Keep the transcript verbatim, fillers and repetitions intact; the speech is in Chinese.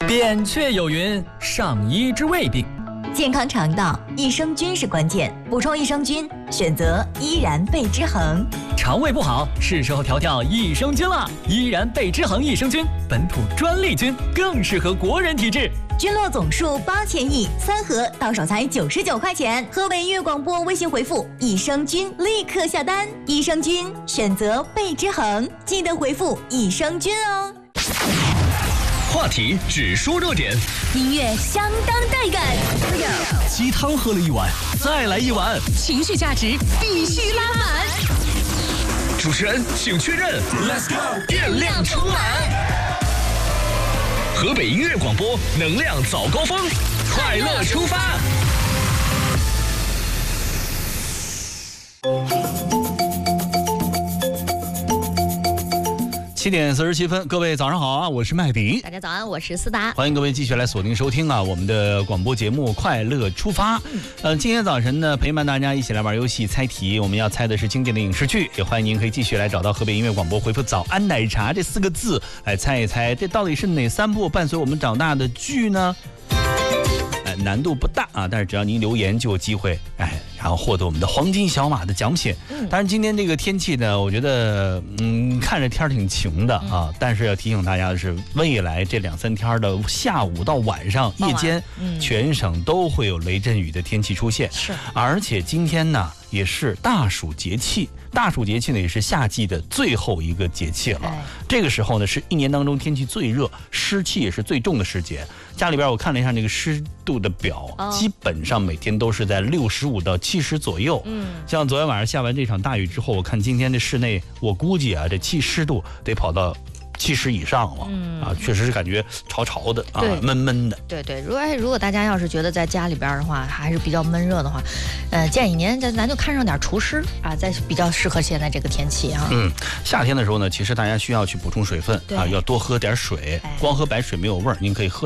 扁鹊有云：上医治未病。 健康肠道，益生菌是关键。补充益生菌，选择依然贝之恒。 肠胃不好，是时候调调益生菌了。依然贝之恒益生菌，本土专利菌，更适合国人体质。 菌落总数八千亿，三盒到手才九十九块钱。河北音乐广播微信回复益生菌，立刻下单。益生菌选择贝之恒，记得回复益生菌哦。 话题只说热点， 音乐相当带感。 鸡汤喝了一碗，再来一碗， 情绪价值必须拉满。 主持人请确认 ，Let's go， 电量充满。河北音乐广播能量早高峰，快乐出发。 七点四十七分，各位早上好啊！我是麦迪， 大家早安，我是思达， 欢迎各位继续来锁定收听啊我们的广播节目《快乐出发》。呃，今天早晨呢，陪伴大家一起来玩游戏猜题，我们要猜的是经典的影视剧，也欢迎您可以继续来找到河北音乐广播，回复“早安奶茶”这四个字来猜一猜，这到底是哪三部伴随我们长大的剧呢？哎，难度不大啊，但是只要您留言就有机会，哎。然后获得我们的黄金小马的奖品。当然今天这个天气呢，我觉得嗯看着天挺晴的啊，但是要提醒大家的是，未来这两三天的下午到晚上夜间，全省都会有雷阵雨的天气出现。 是， 而且今天呢也是大暑节气，大暑节气呢也是夏季的最后一个节气了。这个时候呢是一年当中天气最热，湿气也是最重的时节。家里边我看了一下那个湿度的表，基本上每天都是在六十五到七十左右。嗯，像昨天晚上下完这场大雨之后，我看今天的室内，我估计啊，这气湿度得跑到七十以上了。嗯啊，确实是感觉潮潮的啊，闷闷的。 对对，如果如果大家要是觉得在家里边的话还是比较闷热的话，呃，建议您咱咱就看上点除湿啊，在比较适合现在这个天气啊。 嗯，夏天的时候呢，其实大家需要去补充水分啊，要多喝点水，光喝白水没有味儿，您可以喝